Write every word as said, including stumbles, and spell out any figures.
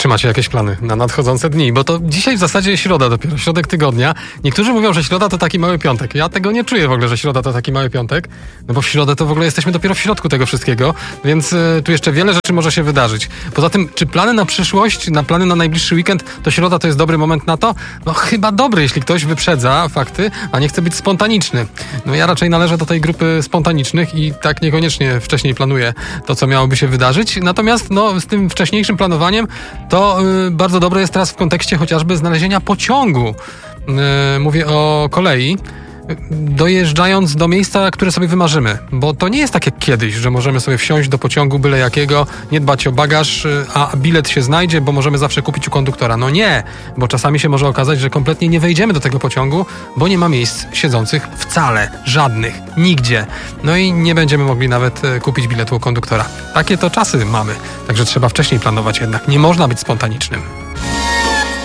Czy macie jakieś plany na nadchodzące dni? Bo to dzisiaj w zasadzie środa dopiero, środek tygodnia. Niektórzy mówią, że środa to taki mały piątek. Ja tego nie czuję w ogóle, że środa to taki mały piątek, no bo w środę to w ogóle jesteśmy dopiero w środku tego wszystkiego, więc y, tu jeszcze wiele rzeczy może się wydarzyć. Poza tym, czy plany na przyszłość, na plany na najbliższy weekend, to środa to jest dobry moment na to? No chyba dobry, jeśli ktoś wyprzedza fakty, a nie chce być spontaniczny. No ja raczej należę do tej grupy spontanicznych i tak niekoniecznie wcześniej planuję to, co miałoby się wydarzyć. Natomiast no, z tym wcześniejszym planowaniem to y, bardzo dobre jest teraz w kontekście chociażby znalezienia pociągu. Y, mówię o kolei. Dojeżdżając do miejsca, które sobie wymarzymy. Bo to nie jest tak jak kiedyś, że możemy sobie wsiąść do pociągu byle jakiego, nie dbać o bagaż, a bilet się znajdzie, bo możemy zawsze kupić u konduktora. No nie, bo czasami się może okazać, że kompletnie nie wejdziemy do tego pociągu, bo nie ma miejsc siedzących wcale, żadnych, nigdzie. No i nie będziemy mogli nawet kupić biletu u konduktora. Takie to czasy mamy, także trzeba wcześniej planować jednak. Nie można być spontanicznym.